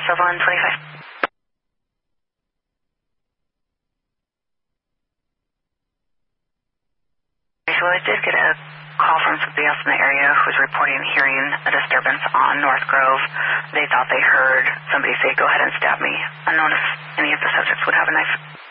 125. So I did get a call from somebody else in the area who was reporting hearing a disturbance on North Grove. They thought they heard somebody say, "Go ahead and stab me." Unknown if any of the subjects would have a knife.